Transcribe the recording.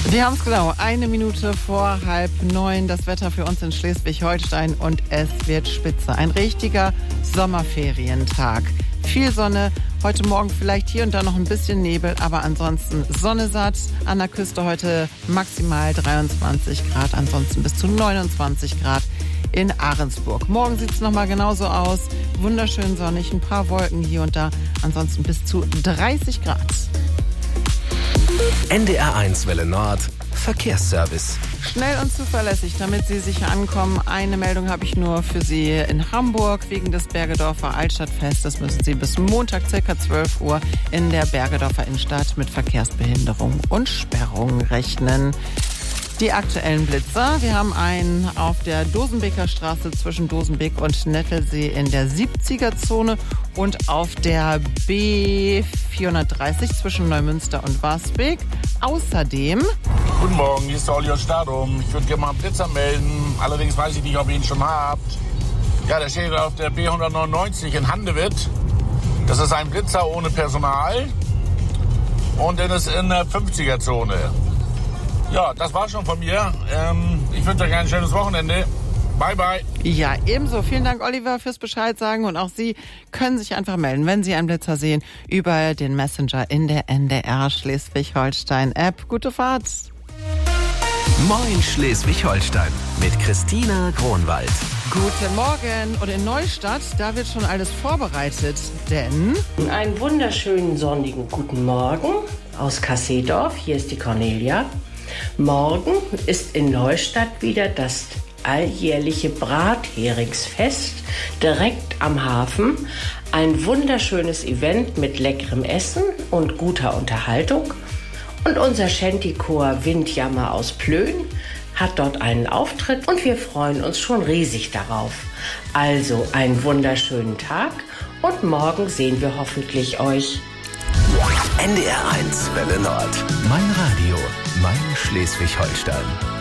Wir haben es genau, 1 Minute vor 8:30. Das Wetter für uns in Schleswig-Holstein und es wird spitze. Ein richtiger Sommerferientag. Viel Sonne, heute Morgen vielleicht hier und da noch ein bisschen Nebel, aber ansonsten Sonne satt. An der Küste heute maximal 23 Grad, ansonsten bis zu 29 Grad in Ahrensburg. Morgen sieht es nochmal genauso aus. Wunderschön sonnig, ein paar Wolken hier und da, ansonsten bis zu 30 Grad. NDR1 Welle Nord, Verkehrsservice. Schnell und zuverlässig, damit Sie sicher ankommen. Eine Meldung habe ich nur für Sie in Hamburg wegen des Bergedorfer Altstadtfest. Das müssen Sie bis Montag ca. 12 Uhr in der Bergedorfer Innenstadt mit Verkehrsbehinderung und Sperrung rechnen. Die aktuellen Blitzer. Wir haben einen auf der Dosenbeker Straße zwischen Dosenbeek und Nettelsee in der 70er-Zone und auf der B430 zwischen Neumünster und Warsbeek. Außerdem... Guten Morgen, hier ist der Olli aus Stadum. Ich würde gerne mal einen Blitzer melden. Allerdings weiß ich nicht, ob ihr ihn schon habt. Ja, der steht auf der B199 in Handewitt. Das ist ein Blitzer ohne Personal. Und der ist in der 50er-Zone. Ja, das war schon von mir. Ich wünsche euch ein schönes Wochenende. Bye, bye. Ja, ebenso. Vielen Dank, Oliver, fürs Bescheid sagen. Und auch Sie können sich einfach melden, wenn Sie einen Blitzer sehen, über den Messenger in der NDR Schleswig-Holstein-App. Gute Fahrt. Moin Schleswig-Holstein mit Christina Kronwald. Guten Morgen. Und in Neustadt, da wird schon alles vorbereitet, denn... Einen wunderschönen sonnigen guten Morgen aus Kasseedorf. Hier ist die Cornelia. Morgen ist in Neustadt wieder das alljährliche Bratheringsfest direkt am Hafen. Ein wunderschönes Event mit leckerem Essen und guter Unterhaltung. Und unser Shantychor Windjammer aus Plön hat dort einen Auftritt und wir freuen uns schon riesig darauf. Also einen wunderschönen Tag und morgen sehen wir hoffentlich euch. NDR1 Welle Nord. Mein Radio, mein Schleswig-Holstein.